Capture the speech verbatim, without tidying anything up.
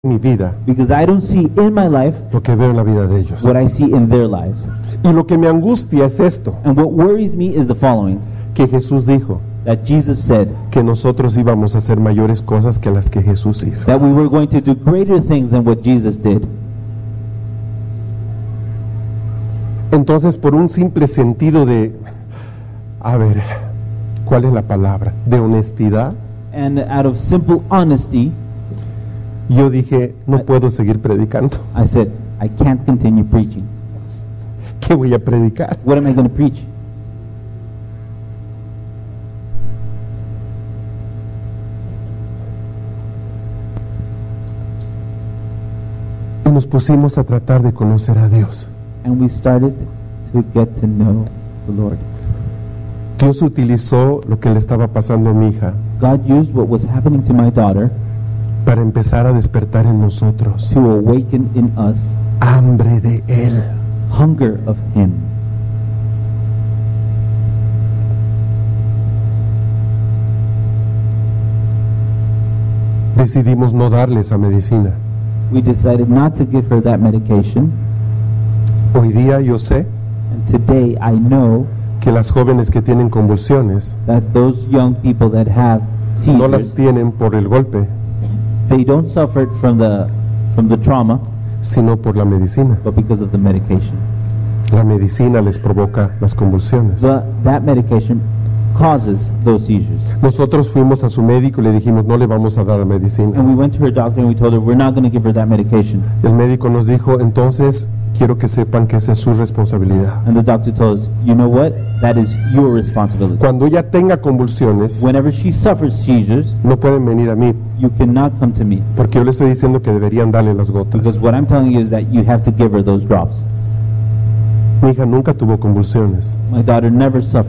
mi vida because I don't see in my life lo que veo en la vida de ellos. what I see in their lives. Y lo que me angustia es esto, And what worries me is the following, que Jesús dijo that Jesus said que nosotros íbamos a hacer mayores cosas que las que Jesús hizo. that we were going to do greater things than what Jesus did. Entonces, por un simple sentido de, a ver, ¿cuál es la palabra? De honestidad, And out of simple honesty, yo dije, no puedo seguir predicando. I said, I can't continue preaching. ¿Qué voy a predicar? What am I going to preach? Y nos pusimos a tratar de conocer a Dios. And we started to get to know the Lord. Dios utilizó lo que le estaba pasando a mi hija God used what was happening to my daughter para empezar a despertar en nosotros to awaken in us hambre de Él. hunger of Him. Decidimos no darle esa medicina. We decided not to give her that medication, Hoy día yo sé and today I know que las jóvenes que tienen convulsiones that those young people that have no las seizures, tienen por el golpe, they don't suffer from the from the trauma, sino por la medicina. but because of the medication. La medicina les provoca las convulsiones. The, that medication causes those seizures. Nosotros fuimos a su médico y le dijimos, no le vamos a dar la medicina. And we went to her doctor and we told her we're not going to give her that medication. El médico nos dijo, entonces quiero que sepan que esa es su responsabilidad. And the doctor told us, you know what? That is your responsibility. Cuando ella tenga convulsiones, Whenever she suffers seizures, no pueden venir a mí, you cannot come to me, porque yo le estoy diciendo que deberían darle las gotas. because what I'm telling you is that you have to give her those drops. Mi hija nunca tuvo convulsiones. My daughter never suffered